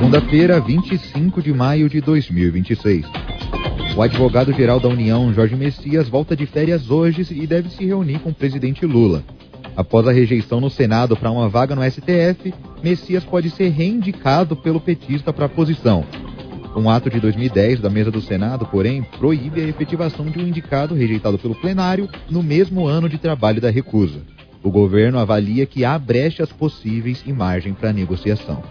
Segunda-feira, 25 de maio de 2026. O advogado-geral da União, Jorge Messias, volta de férias hoje e deve se reunir com o presidente Lula. Após a rejeição no Senado para uma vaga no STF, Messias pode ser reindicado pelo petista para a posição. Um ato de 2010 da mesa do Senado, porém, proíbe a efetivação de um indicado rejeitado pelo plenário no mesmo ano de trabalho da recusa. O governo avalia que há brechas possíveis e margem para negociação.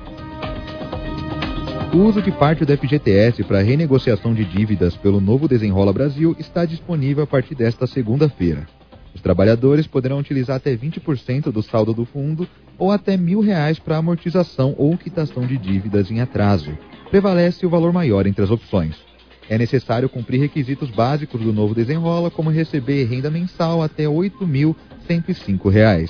O uso de parte do FGTS para renegociação de dívidas pelo Novo Desenrola Brasil está disponível a partir desta segunda-feira. Os trabalhadores poderão utilizar até 20% do saldo do fundo ou até R$1.000 para amortização ou quitação de dívidas em atraso. Prevalece o valor maior entre as opções. É necessário cumprir requisitos básicos do Novo Desenrola, como receber renda mensal até R$8.105.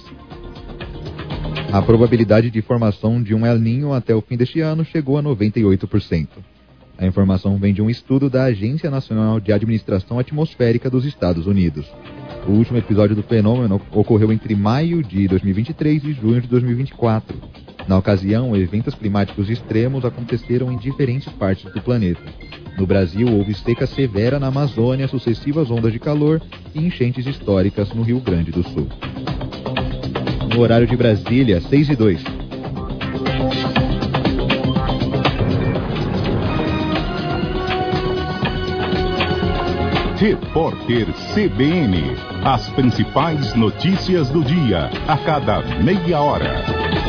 A probabilidade de formação de um El Niño até o fim deste ano chegou a 98%. A informação vem de um estudo da Agência Nacional de Administração Atmosférica dos Estados Unidos. O último episódio do fenômeno ocorreu entre maio de 2023 e junho de 2024. Na ocasião, eventos climáticos extremos aconteceram em diferentes partes do planeta. No Brasil, houve seca severa na Amazônia, sucessivas ondas de calor e enchentes históricas no Rio Grande do Sul. No horário de Brasília, 6:02. Repórter CBN. As principais notícias do dia, a cada meia hora.